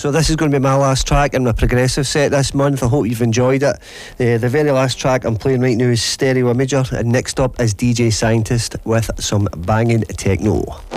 So this is going to be my last track in my progressive set this month. I hope you've enjoyed it. The very last track I'm playing right now is Stereo Imager, and next up is DJ Scientist with some banging techno.